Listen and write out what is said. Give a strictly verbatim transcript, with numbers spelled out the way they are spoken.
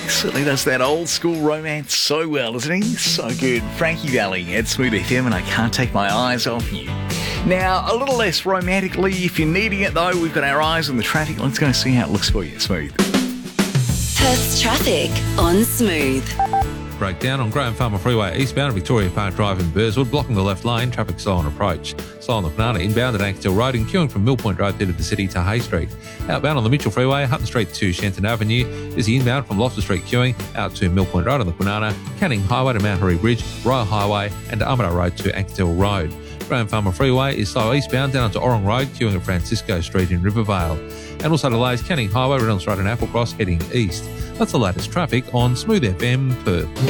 Certainly does that old school romance so well, doesn't he? So good. Frankie Valli at Smooth F M, and I can't take my eyes off you. Now, a little less romantically, if you're needing it though, we've got our eyes on the traffic. Let's go and see how it looks for you, Smooth. Perth's traffic on Smooth. Breakdown on Graham Farmer Freeway eastbound at Victoria Park Drive in Burswood, blocking the left lane, traffic slow on approach. Slow on the Banana inbound at Ankersdale Road and queuing from Mill Point Road through to the city to Hay Street. Outbound on the Mitchell Freeway, Hutton Street to Shenton Avenue. Is the inbound from Loftus Street queuing out to Mill Point Road on the Banana, Canning Highway to Mount Hurry Bridge, Royal Highway and Armadale Road to Ankersdale Road. Graham Farmer Freeway is slow eastbound down to Orong Road, queuing at Francisco Street in Rivervale. And also delays Canning Highway, Reynolds Road and Applecross heading east. That's the latest traffic on Smooth F M Perth.